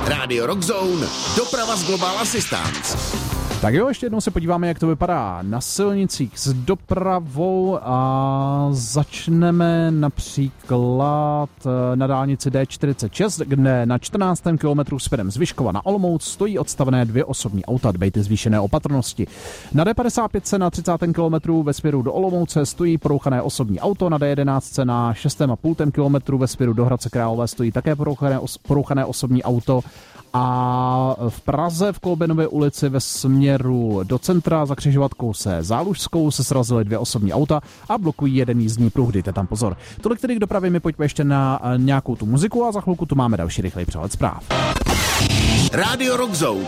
Radio Rockzone, doprava z Global Assistance. Tak jo, ještě jednou se podíváme, jak to vypadá na silnicích s dopravou a začneme například na dálnici D46, kde na 14. kilometru směrem z Vyškova na Olomouc stojí odstavené 2 osobní auta, dbejte zvýšené opatrnosti. Na D55 na 30. kilometru ve směru do Olomouce stojí porouchané osobní auto, na D11 na 6,5 kilometru ve směru do Hradce Králové stojí také porouchané osobní auto. A v Praze v Kolbenově ulici ve směru do centra za křižovatkou se Zálužskou se srazily 2 osobní auta a blokují jeden jízdní pruh, dejte tam pozor. Tolik tedy k dopravě, my pojďme ještě na nějakou tu muziku a za chvilku tu máme další rychlej přehled zpráv. Radio Rockzone.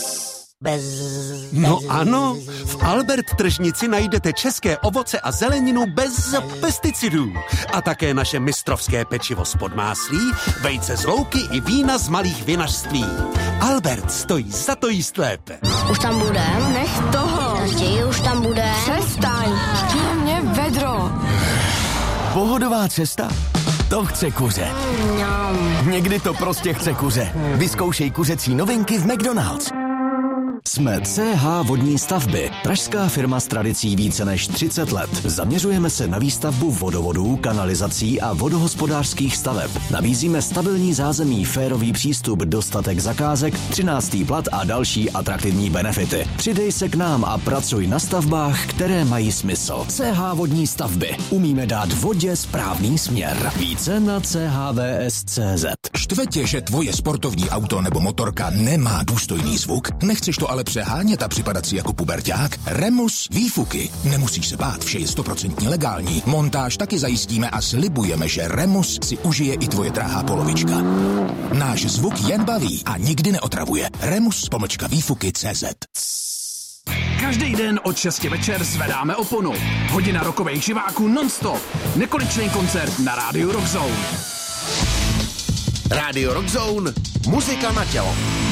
No ano, v Albert tržnici najdete české ovoce a zeleninu bez pesticidů. A také naše mistrovské pečivo z Podmáslí, vejce z louky i vína z malých vinařství. Albert stojí za to jíst lépe. Už tam bude? Nech toho. Tati, už tam bude. Přestaň. Na mě vedro. Pohodová cesta? To chce kuře. Někdy to prostě chce kuře. Vyzkoušej kuřecí novinky v McDonald's. Jsme CH Vodní stavby, pražská firma s tradicí více než 30 let. Zaměřujeme se na výstavbu vodovodů, kanalizací a vodohospodářských staveb. Nabízíme stabilní zázemí, férový přístup, dostatek zakázek, 13. plat a další atraktivní benefity. Přidej se k nám a pracuj na stavbách, které mají smysl. CH Vodní stavby. Umíme dát vodě správný směr. Více na chvs.cz. Štve tě, že tvoje sportovní auto nebo motorka nemá důstojný zvuk? Nechceš to ale přehánět a připadat si jako puberťák? Remus výfuky. Nemusíš se bát, vše je 100% legální. Montáž taky zajistíme a slibujeme, že Remus si užije i tvoje drahá polovička. Náš zvuk jen baví a nikdy neotravuje. Remus_výfuky.cz. Každý den od 6 večer zvedáme oponu. Hodina rokových živáků non-stop. Nekonečný koncert na rádiu Rockzone. Radio Rockzone, muzika na tělo.